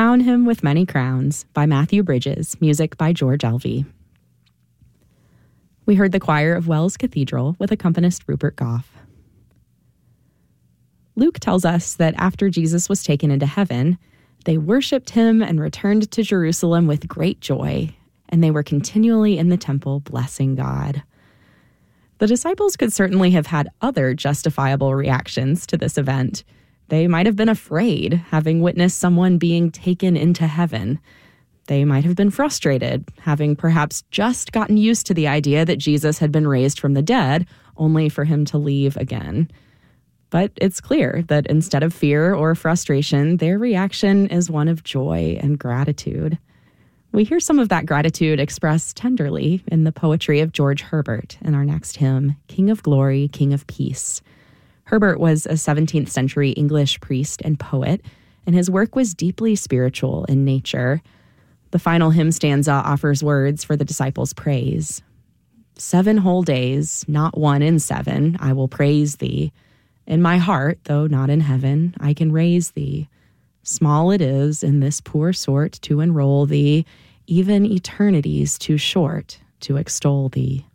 Crown Him with Many Crowns by Matthew Bridges, music by George Elvey. We heard the choir of Wells Cathedral with accompanist Rupert Goff. Luke tells us that after Jesus was taken into heaven, they worshipped him and returned to Jerusalem with great joy, and they were continually in the temple blessing God. The disciples could certainly have had other justifiable reactions to this event. They might have been afraid, having witnessed someone being taken into heaven. They might have been frustrated, having perhaps just gotten used to the idea that Jesus had been raised from the dead, only for him to leave again. But it's clear that instead of fear or frustration, their reaction is one of joy and gratitude. We hear some of that gratitude expressed tenderly in the poetry of George Herbert in our next hymn, King of Glory, King of Peace. Herbert was a 17th century English priest and poet, and his work was deeply spiritual in nature. The final hymn stanza offers words for the disciples' praise. 7 whole days, not one in 7, I will praise thee. In my heart, though not in heaven, I can raise thee. Small it is in this poor sort to enroll thee, even eternity's too short to extol thee.